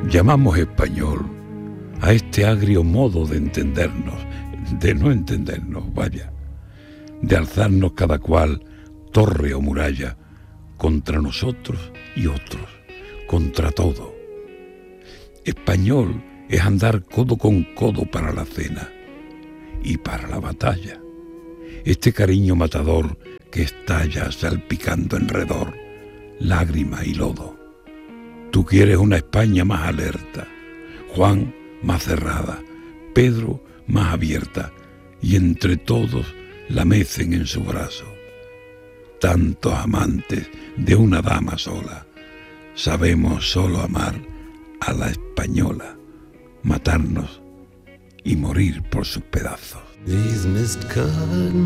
Llamamos español a este agrio modo de entendernos, de no entendernos, vaya, de alzarnos cada cual torre o muralla contra nosotros y otros, contra todo. Español es andar codo con codo para la cena y para la batalla. Este cariño matador que estalla salpicando enredor, lágrima y lodo. Tú quieres una España más alerta, Juan más cerrada, Pedro más abierta, y entre todos la mecen en su brazo. Tantos amantes de una dama sola, sabemos solo amar a la española, matarnos y morir por sus pedazos.